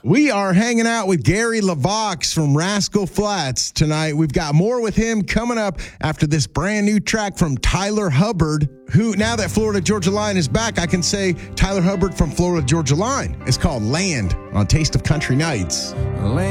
We are hanging out with Gary LeVox from Rascal Flatts tonight. We've got more with him coming up after this brand new track from Tyler Hubbard, who, now that Florida Georgia Line is back, I can say Tyler Hubbard from Florida Georgia Line. It's called Land on Taste of Country Nights.